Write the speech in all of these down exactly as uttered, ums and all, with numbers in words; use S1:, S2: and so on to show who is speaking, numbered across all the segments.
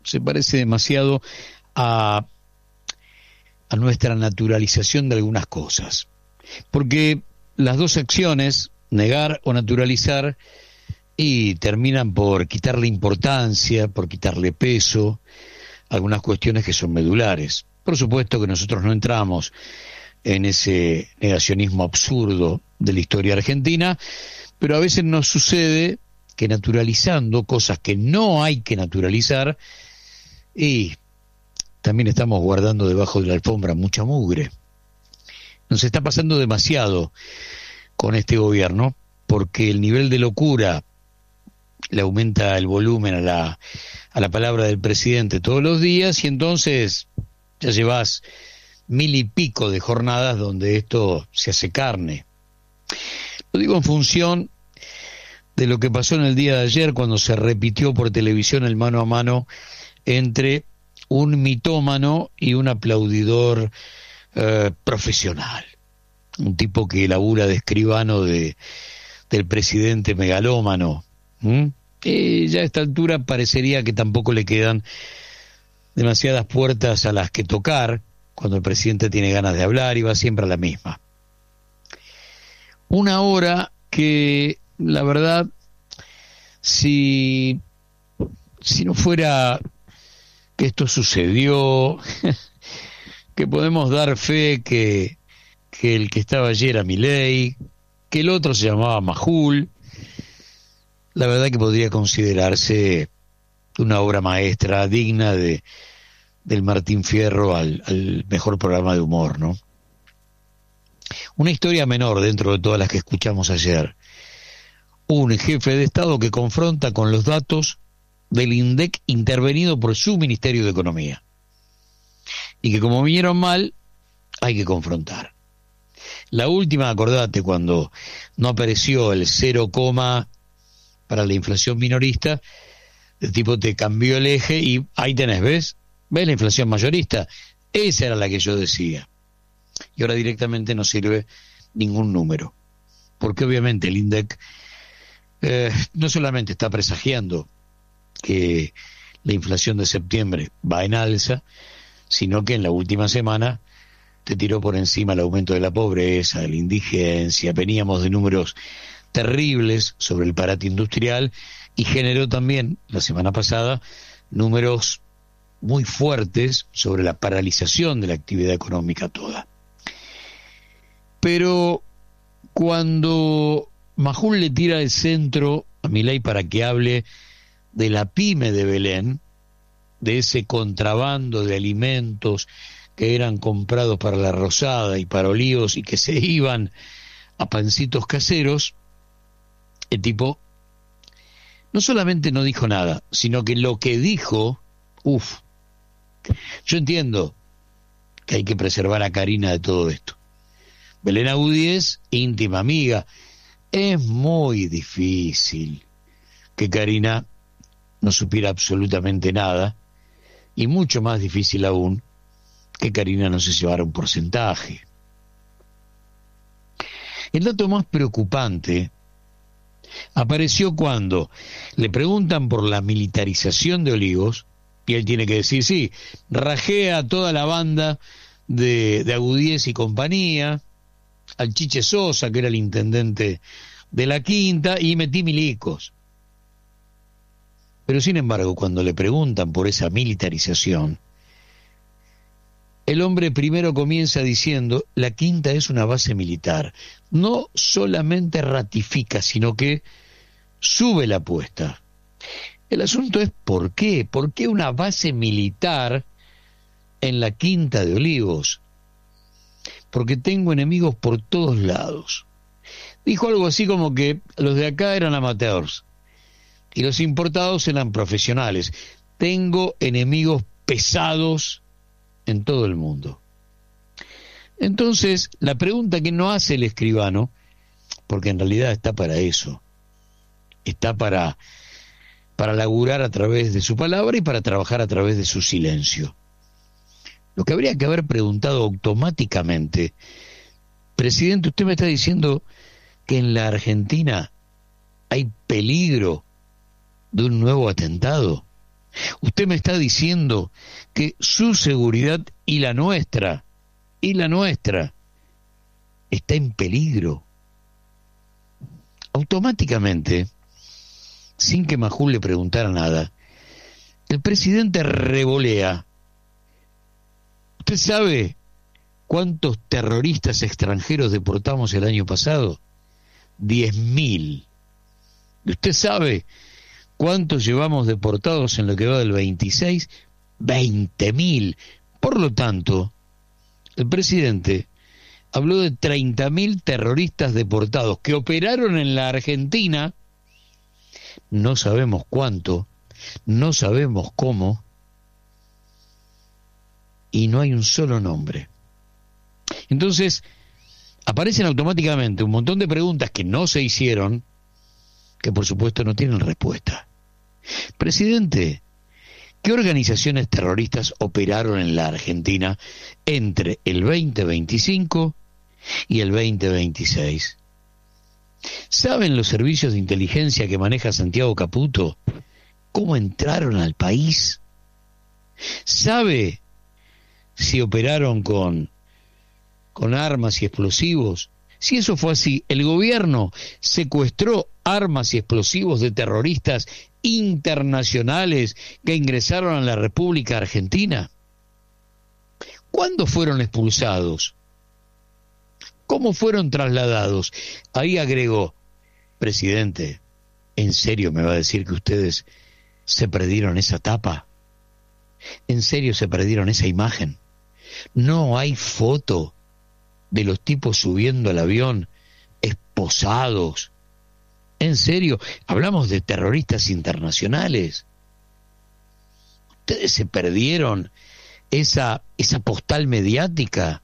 S1: se parece demasiado a, a nuestra naturalización de algunas cosas. Porque las dos acciones, negar o naturalizar, y terminan por quitarle importancia, por quitarle peso a algunas cuestiones que son medulares. Por supuesto que nosotros no entramos en ese negacionismo absurdo de la historia argentina, pero a veces nos sucede que naturalizando cosas que no hay que naturalizar, y también estamos guardando debajo de la alfombra mucha mugre. Nos está pasando demasiado con este gobierno, porque el nivel de locura le aumenta el volumen a la, a la palabra del presidente todos los días, y entonces ya llevas mil y pico de jornadas donde esto se hace carne. Lo digo en función de lo que pasó en el día de ayer, cuando se repitió por televisión el mano a mano entre un mitómano y un aplaudidor eh, profesional, un tipo que labura de escribano de, del presidente megalómano. ¿Mm? Eh, ya a esta altura parecería que tampoco le quedan demasiadas puertas a las que tocar cuando el presidente tiene ganas de hablar y va siempre a la misma. Una hora que, la verdad, si, si no fuera que esto sucedió, que podemos dar fe que, que el que estaba ayer era Milei, que el otro se llamaba Majul, la verdad que podría considerarse una obra maestra digna de del Martín Fierro al, al mejor programa de humor, ¿no? Una historia menor dentro de todas las que escuchamos ayer. Un jefe de Estado que confronta con los datos del INDEC intervenido por su Ministerio de Economía. Y que como vinieron mal, hay que confrontar. La última, acordate, cuando no apareció el cero, para la inflación minorista, el tipo te cambió el eje y ahí tenés, ¿ves? ¿Ves la inflación mayorista? Esa era la que yo decía. Y ahora directamente no sirve ningún número. Porque obviamente el INDEC eh, no solamente está presagiando que la inflación de septiembre va en alza, sino que en la última semana te tiró por encima el aumento de la pobreza, de la indigencia. Veníamos de números terribles sobre el parate industrial y generó también la semana pasada números muy fuertes sobre la paralización de la actividad económica toda. Pero cuando Majul le tira el centro a Milei para que hable de la pyme de Belén, de ese contrabando de alimentos que eran comprados para la Rosada y para Olivos y que se iban a pancitos caseros, el tipo no solamente no dijo nada, sino que lo que dijo, uff, yo entiendo que hay que preservar a Karina de todo esto. Belén Agudíez, íntima amiga, es muy difícil que Karina no supiera absolutamente nada, y mucho más difícil aún que Karina no se llevara un porcentaje. El dato más preocupante apareció cuando le preguntan por la militarización de Olivos, y él tiene que decir, sí, rajé a toda la banda de, de Agudíez y compañía, al Chiche Sosa, que era el intendente de la Quinta, y metí milicos. Pero sin embargo, cuando le preguntan por esa militarización, el hombre primero comienza diciendo, la Quinta es una base militar. No solamente ratifica, sino que sube la apuesta. El asunto es ¿por qué? ¿Por qué una base militar en la Quinta de Olivos? Porque tengo enemigos por todos lados. Dijo algo así como que los de acá eran amateurs y los importados eran profesionales. Tengo enemigos pesados en todo el mundo. Entonces, la pregunta que no hace el escribano, porque en realidad está para eso, está para, para laburar a través de su palabra y para trabajar a través de su silencio. Lo que habría que haber preguntado automáticamente, presidente, usted me está diciendo que en la Argentina hay peligro de un nuevo atentado. Usted me está diciendo que su seguridad y la nuestra, y la nuestra, está en peligro. Automáticamente, sin que Majul le preguntara nada, el presidente revolea. ¿Usted sabe cuántos terroristas extranjeros deportamos el año pasado? Diez mil. ¿Y usted sabe cuántos llevamos deportados en lo que va del veintiséis? Veinte mil. Por lo tanto, el presidente habló de treinta mil terroristas deportados que operaron en la Argentina. No sabemos cuánto, no sabemos cómo, y no hay un solo nombre. Entonces, aparecen automáticamente un montón de preguntas que no se hicieron, que por supuesto no tienen respuesta. Presidente, ¿qué organizaciones terroristas operaron en la Argentina entre el veinte veinticinco y el veinte veintiséis? ¿Saben los servicios de inteligencia que maneja Santiago Caputo cómo entraron al país? ¿Sabe si operaron con, con armas y explosivos? Si eso fue así, ¿el gobierno secuestró armas y explosivos de terroristas internacionales que ingresaron a la República Argentina? ¿Cuándo fueron expulsados? ¿Cómo fueron trasladados? Ahí agregó: presidente, ¿en serio me va a decir que ustedes se perdieron esa tapa? ¿En serio se perdieron esa imagen? ¿No hay foto de los tipos subiendo al avión esposados? ¿En serio? Hablamos de terroristas internacionales. ¿Ustedes se perdieron esa, esa postal mediática?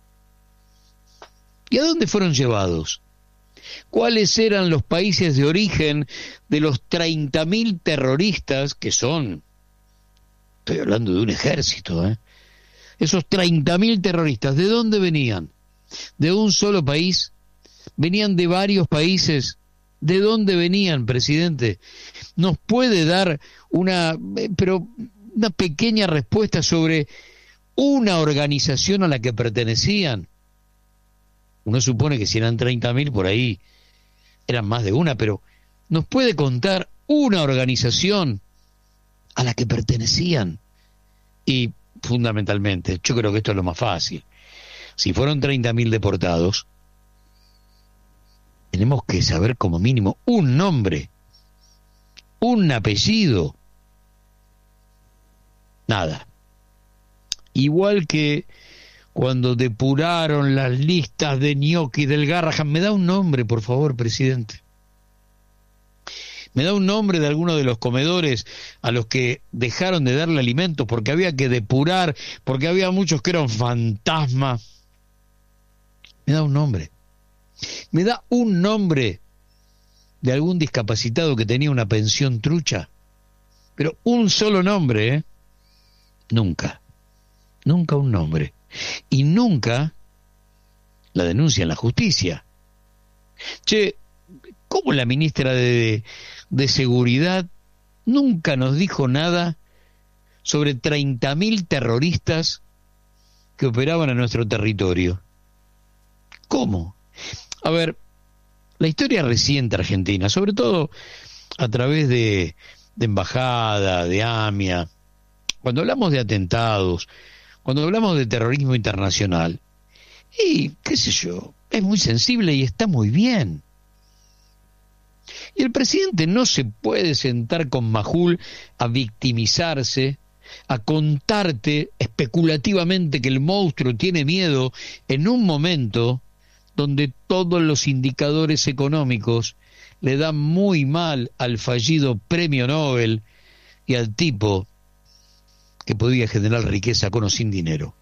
S1: ¿Y a dónde fueron llevados? ¿Cuáles eran los países de origen de los treinta mil terroristas que son? Estoy hablando de un ejército, ¿eh? Esos treinta mil terroristas, ¿de dónde venían? ¿De un solo país? ¿Venían de varios países? ¿De dónde venían, presidente? ¿Nos puede dar una, pero una pequeña respuesta sobre una organización a la que pertenecían? Uno supone que si eran treinta mil, por ahí eran más de una, pero ¿nos puede contar una organización a la que pertenecían? Y fundamentalmente, yo creo que esto es lo más fácil. Si fueron treinta mil deportados, tenemos que saber como mínimo un nombre, un apellido. Nada. Igual que cuando depuraron las listas de Gnocchi del Garrahan. ¿Me da un nombre, por favor, presidente? ¿Me da un nombre de alguno de los comedores a los que dejaron de darle alimentos porque había que depurar, porque había muchos que eran fantasmas? ¿Me da un nombre? ¿Me da un nombre de algún discapacitado que tenía una pensión trucha? Pero un solo nombre, ¿eh? Nunca. Nunca un nombre. Y nunca la denuncia en la justicia. Che, ¿cómo la ministra de, de Seguridad nunca nos dijo nada sobre treinta mil terroristas que operaban en nuestro territorio? ¿Cómo? A ver, la historia reciente argentina, sobre todo a través de, de embajada, de AMIA, cuando hablamos de atentados, cuando hablamos de terrorismo internacional, y qué sé yo, es muy sensible y está muy bien. Y el presidente no se puede sentar con Majul a victimizarse, a contarte especulativamente que el monstruo tiene miedo en un momento donde todos los indicadores económicos le dan muy mal al fallido premio Nobel y al tipo que podía generar riqueza con o sin dinero.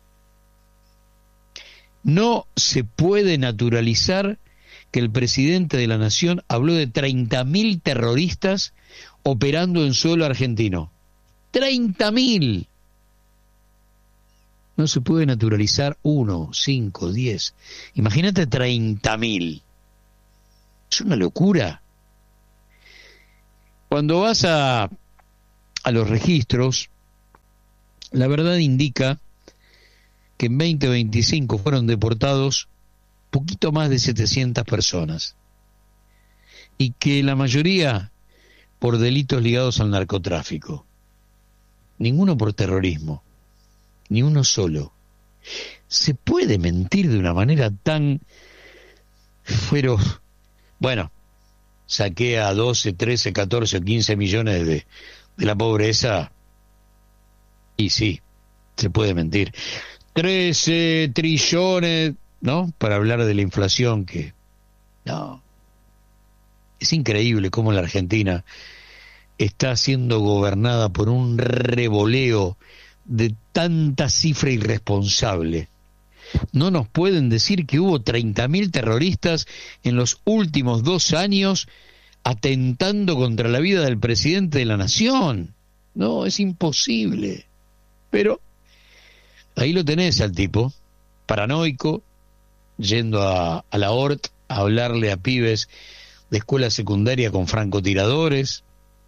S1: No se puede naturalizar que el presidente de la Nación habló de treinta mil terroristas operando en suelo argentino. ¡treinta mil! No se puede naturalizar uno, cinco, diez. Imagínate treinta mil. Es una locura. Cuando vas a, a los registros, la verdad indica que en veinte veinticinco fueron deportados poquito más de setecientas personas y que la mayoría por delitos ligados al narcotráfico, ninguno por terrorismo, ni uno solo. ¿Se puede mentir de una manera tan feroz? Bueno, saqué a doce, trece, catorce o quince millones de, de la pobreza, y sí, se puede mentir. trece trillones, ¿no? Para hablar de la inflación, que no. Es increíble cómo la Argentina está siendo gobernada por un revoleo de tanta cifra irresponsable. No nos pueden decir que hubo treinta mil terroristas en los últimos dos años atentando contra la vida del presidente de la nación. No, es imposible. Pero ahí lo tenés al tipo, paranoico, yendo a, a la O R T a hablarle a pibes de escuela secundaria con francotiradores.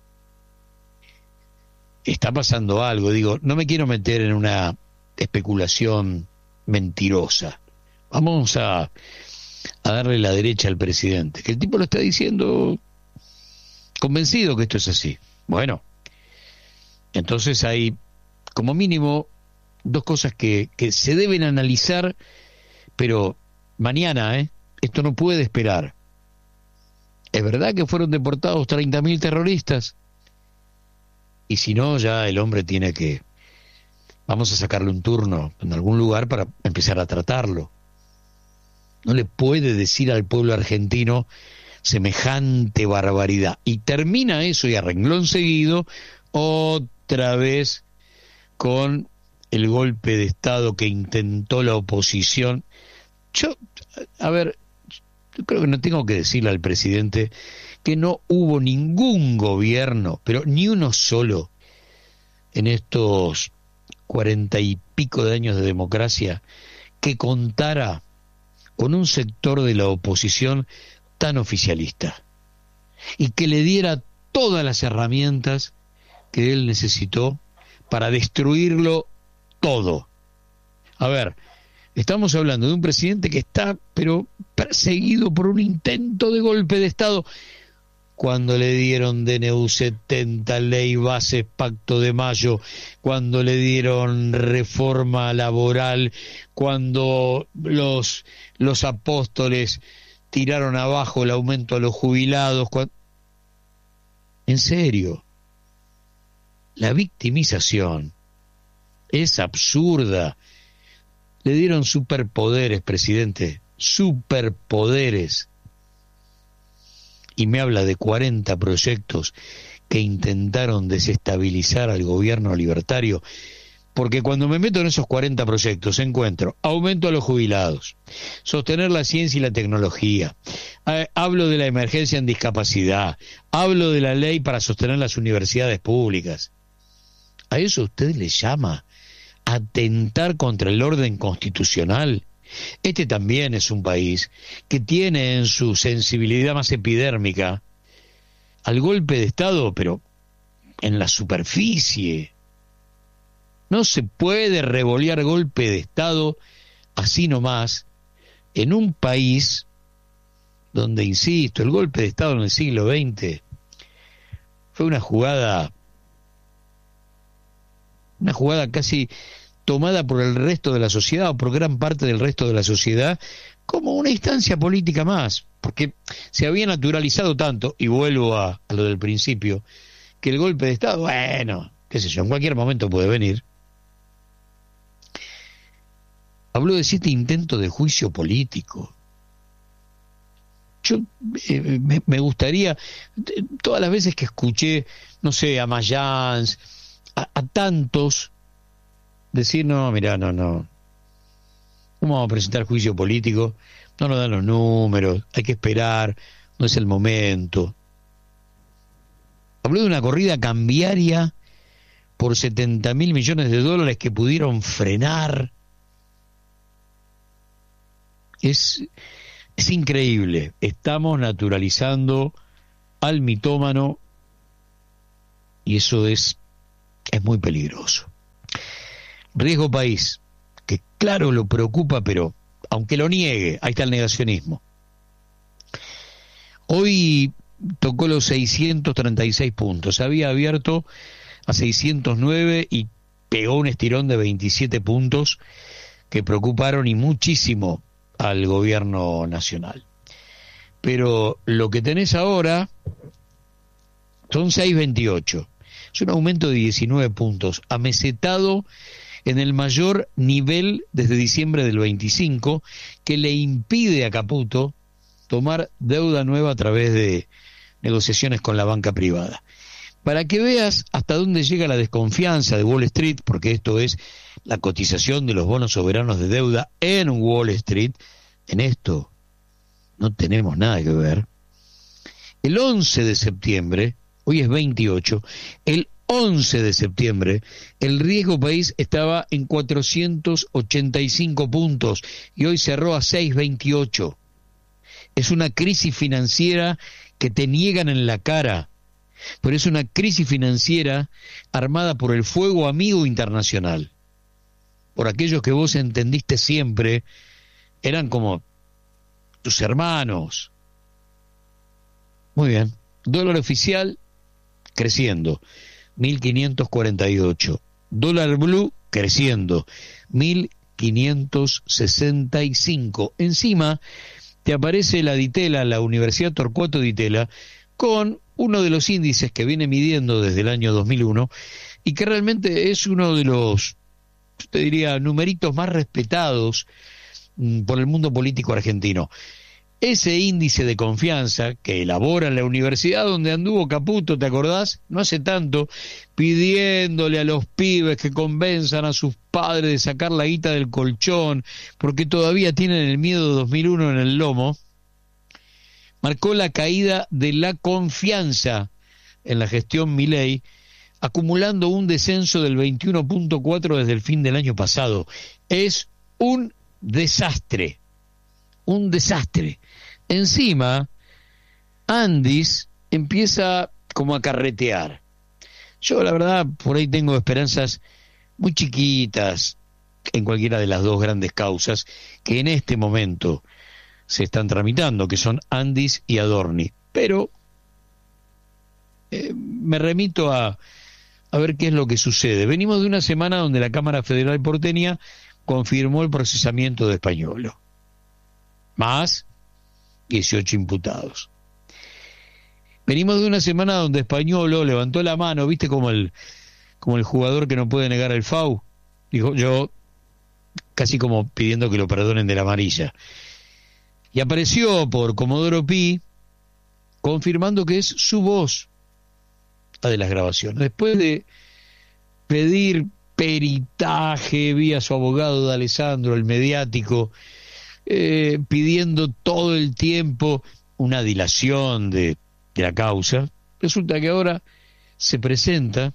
S1: Está pasando algo, digo, no me quiero meter en una especulación mentirosa. Vamos a, a darle la derecha al presidente, que el tipo lo está diciendo convencido que esto es así. Bueno, entonces hay como mínimo dos cosas que, que se deben analizar, pero mañana, ¿eh? Esto no puede esperar. ¿Es verdad que fueron deportados treinta mil terroristas? Y si no, ya el hombre tiene que... Vamos a sacarle un turno en algún lugar para empezar a tratarlo. No le puede decir al pueblo argentino semejante barbaridad. Y termina eso y a renglón seguido, otra vez con el golpe de Estado que intentó la oposición. Yo, a ver, yo creo que no tengo que decirle al presidente que no hubo ningún gobierno, pero ni uno solo, en estos cuarenta y pico de años de democracia, que contara con un sector de la oposición tan oficialista y que le diera todas las herramientas que él necesitó para destruirlo todo. A ver, estamos hablando de un presidente que está, pero perseguido por un intento de golpe de Estado. Cuando le dieron D N U setenta, ley bases, pacto de mayo, cuando le dieron reforma laboral, cuando los, los apóstoles tiraron abajo el aumento a los jubilados. Cuando... En serio, la victimización es absurda. Le dieron superpoderes, presidente, superpoderes. Y me habla de cuarenta proyectos que intentaron desestabilizar al gobierno libertario, porque cuando me meto en esos cuarenta proyectos encuentro aumento a los jubilados, sostener la ciencia y la tecnología, eh, hablo de la emergencia en discapacidad, hablo de la ley para sostener las universidades públicas. ¿A eso usted le llama atentar contra el orden constitucional? Este también es un país que tiene en su sensibilidad más epidérmica al golpe de Estado, pero en la superficie. No se puede revolear golpe de Estado así nomás en un país donde, insisto, el golpe de Estado en el siglo veinte fue una jugada, una jugada casi tomada por el resto de la sociedad o por gran parte del resto de la sociedad como una instancia política más, porque se había naturalizado tanto, y vuelvo a, a lo del principio, que el golpe de Estado, bueno, qué sé yo, en cualquier momento puede venir. Habló de siete intentos de juicio político. Yo eh, me, me gustaría, todas las veces que escuché, no sé, a Mayans, a, a tantos, decir, no, mirá, no, no, ¿cómo vamos a presentar juicio político? No nos dan los números, hay que esperar, no es el momento. Habló de una corrida cambiaria por setenta mil millones de dólares que pudieron frenar. Es, es increíble, estamos naturalizando al mitómano y eso es es muy peligroso. Riesgo país, que claro lo preocupa, pero aunque lo niegue, ahí está el negacionismo. Hoy tocó los seiscientos treinta y seis puntos, había abierto a seiscientos nueve y pegó un estirón de veintisiete puntos que preocuparon y muchísimo al gobierno nacional. Pero lo que tenés ahora son seiscientos veintiocho, es un aumento de diecinueve puntos, amesetado en el mayor nivel desde diciembre del veinticinco, que le impide a Caputo tomar deuda nueva a través de negociaciones con la banca privada. Para que veas hasta dónde llega la desconfianza de Wall Street, porque esto es la cotización de los bonos soberanos de deuda en Wall Street, en esto no tenemos nada que ver. El once de septiembre, hoy es veintiocho, el once de septiembre, el riesgo país estaba en cuatrocientos ochenta y cinco puntos y hoy cerró a seiscientos veintiocho. Es una crisis financiera que te niegan en la cara, pero es una crisis financiera armada por el fuego amigo internacional, por aquellos que vos entendiste siempre eran como tus hermanos. Muy bien, dólar oficial creciendo, mil quinientos cuarenta y ocho, dólar blue creciendo, mil quinientos sesenta y cinco. Encima te aparece la Ditela, la Universidad Torcuato Di Tella, con uno de los índices que viene midiendo desde el año dos mil uno y que realmente es uno de los, te diría, numeritos más respetados mm, por el mundo político argentino. Ese índice de confianza que elabora la universidad donde anduvo Caputo, ¿te acordás? No hace tanto, pidiéndole a los pibes que convenzan a sus padres de sacar la guita del colchón, porque todavía tienen el miedo de dos mil uno en el lomo, marcó la caída de la confianza en la gestión Milei, acumulando un descenso del veintiuno punto cuatro desde el fin del año pasado. Es un desastre, un desastre. Encima, Andis empieza como a carretear. Yo, la verdad, por ahí tengo esperanzas muy chiquitas en cualquiera de las dos grandes causas que en este momento se están tramitando, que son Andis y Adorni. Pero eh, me remito a, a ver qué es lo que sucede. Venimos de una semana donde la Cámara Federal porteña confirmó el procesamiento de Españolo, más dieciocho imputados. Venimos de una semana donde Españolo levantó la mano, viste, como el como el jugador que no puede negar el F A U, dijo yo, casi como pidiendo que lo perdonen de la amarilla, y apareció por Comodoro Pi confirmando que es su voz la de las grabaciones, después de pedir peritaje vía su abogado de Alessandro, el mediático, Eh, pidiendo todo el tiempo una dilación de, de la causa. Resulta que ahora se presenta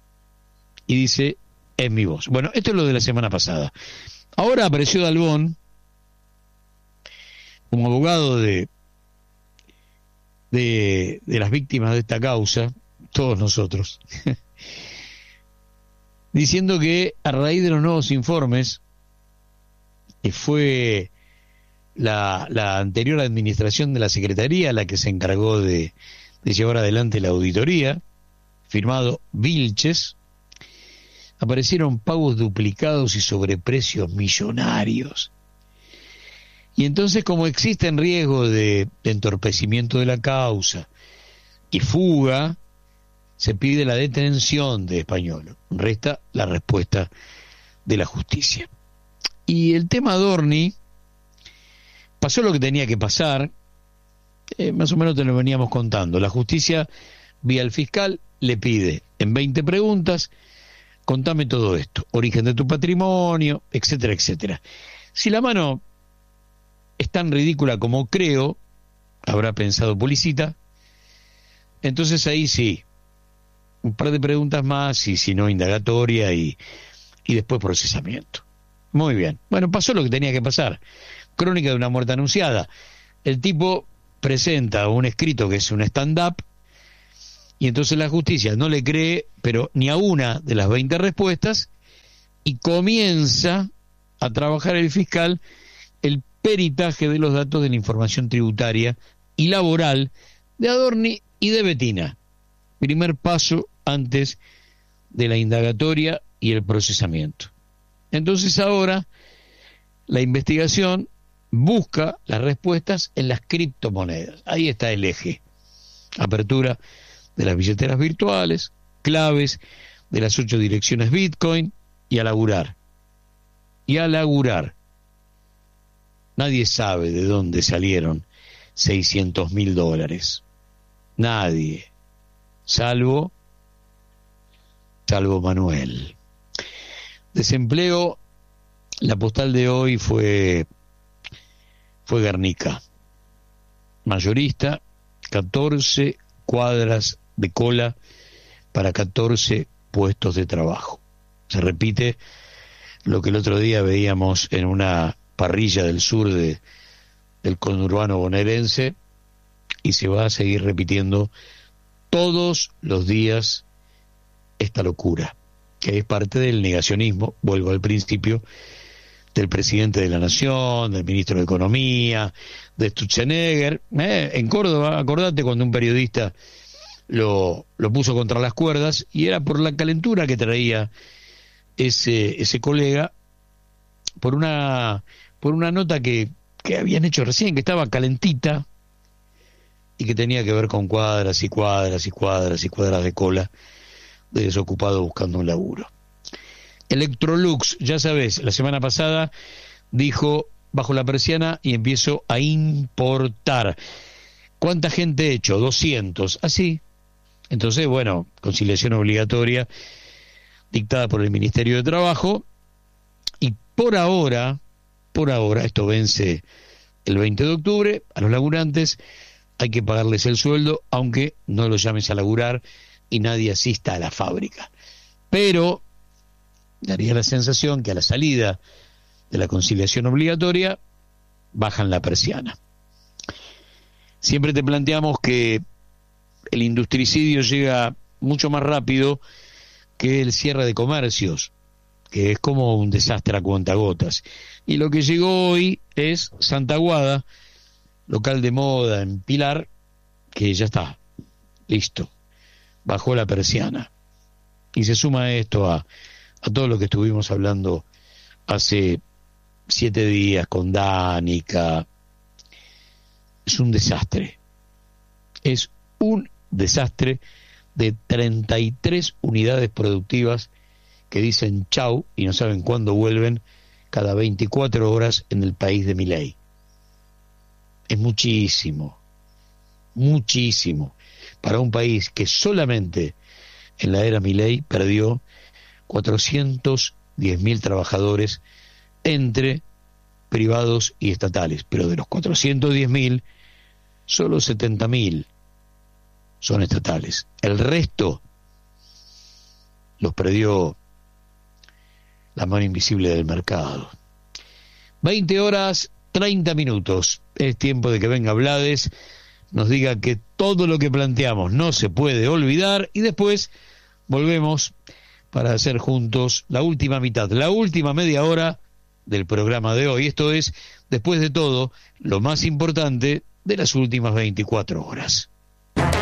S1: y dice, es mi voz. Bueno, esto es lo de la semana pasada. Ahora apareció Dalbón como abogado de, de, de las víctimas de esta causa, todos nosotros, diciendo que a raíz de los nuevos informes, que fue La, la anterior administración de la Secretaría la que se encargó de, de llevar adelante la auditoría, firmado Vilches, aparecieron pagos duplicados y sobreprecios millonarios. Y entonces, como existen riesgos de, de entorpecimiento de la causa y fuga, se pide la detención de Españolo. Resta la respuesta de la justicia. Y el tema Adorni, pasó lo que tenía que pasar, eh, más o menos te lo veníamos contando. La justicia, vía el fiscal, le pide en veinte preguntas, contame todo esto, origen de tu patrimonio, etcétera, etcétera. Si la mano es tan ridícula como creo, habrá pensado Policita, entonces ahí sí, un par de preguntas más, y si no, indagatoria y, y después procesamiento. Muy bien, bueno, pasó lo que tenía que pasar. Crónica de una muerte anunciada. El tipo presenta un escrito que es un stand-up Y entonces la justicia no le cree, pero ni a una de las veinte respuestas, y comienza a trabajar el fiscal el peritaje de los datos de la información tributaria y laboral de Adorni y de Bettina. Primer paso antes de la indagatoria y el procesamiento. Entonces ahora la investigación busca las respuestas en las criptomonedas. Ahí está el eje. Apertura de las billeteras virtuales, claves de las ocho direcciones Bitcoin, y a laburar. Y a laburar. Nadie sabe de dónde salieron seiscientos mil dólares. Nadie. Salvo, salvo Manuel. Desempleo, la postal de hoy fue, fue Guernica. Mayorista, catorce cuadras de cola para catorce puestos de trabajo. Se repite lo que el otro día veíamos en una parrilla del sur de, del conurbano bonaerense, y se va a seguir repitiendo todos los días esta locura, que es parte del negacionismo, vuelvo al principio, del presidente de la Nación, del ministro de Economía, de Sturzenegger. Eh, en Córdoba, acordate cuando un periodista lo, lo puso contra las cuerdas, y era por la calentura que traía ese, ese colega, por una, por una nota que, que habían hecho recién, que estaba calentita, y que tenía que ver con cuadras y cuadras y cuadras y cuadras de cola de desocupados buscando un laburo. Electrolux, ya sabes, la semana pasada dijo: bajo la persiana y empiezo a importar. ¿Cuánta gente he hecho? doscientos. Así. Entonces, bueno, conciliación obligatoria dictada por el Ministerio de Trabajo, y por ahora, por ahora, esto vence el veinte de octubre, a los laburantes hay que pagarles el sueldo, aunque no los llames a laburar y nadie asista a la fábrica. Pero daría la sensación que a la salida de la conciliación obligatoria bajan la persiana. Siempre te planteamos que el industricidio llega mucho más rápido que el cierre de comercios, que es como un desastre a cuentagotas. Y lo que llegó hoy es Santa Aguada, local de moda en Pilar, que ya está, listo, bajó la persiana. Y se suma esto a, a todo lo que estuvimos hablando hace siete días con Danica. Es un desastre, es un desastre de treinta y tres unidades productivas que dicen chau y no saben cuándo vuelven cada veinticuatro horas en el país de Milei. Es muchísimo, muchísimo, para un país que solamente en la era Milei perdió cuatrocientos diez mil trabajadores entre privados y estatales, pero de los cuatrocientos diez mil, solo setenta mil son estatales. El resto los perdió la mano invisible del mercado. veinte horas, treinta minutos. Es tiempo de que venga Blades, nos diga que todo lo que planteamos no se puede olvidar, y después volvemos para hacer juntos la última mitad, la última media hora del programa de hoy. Esto es, después de todo, lo más importante de las últimas veinticuatro horas.